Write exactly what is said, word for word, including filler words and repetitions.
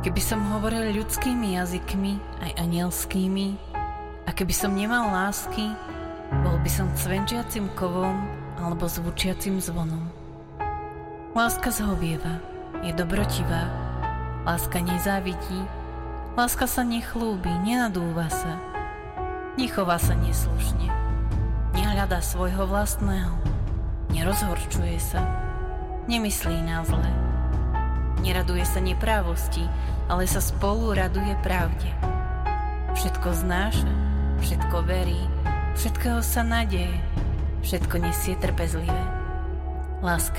Keby som hovoril ľudskými jazykmi, aj anielskými, a keby som nemal lásky, bol by som cvenčiacim kovom alebo zvučiacim zvonom. Láska zhovieva, je dobrotivá, láska nezávidí, láska sa nechlúbi, nenadúva sa, nechová sa neslušne, nehľadá svojho vlastného, nerozhorčuje sa, nemyslí na zlé, neraduje sa neprávosti, ale sa spolu raduje pravde. Všetko znáša, všetko verí, všetkého sa nadeje, všetko nesie trpezlivé. Láska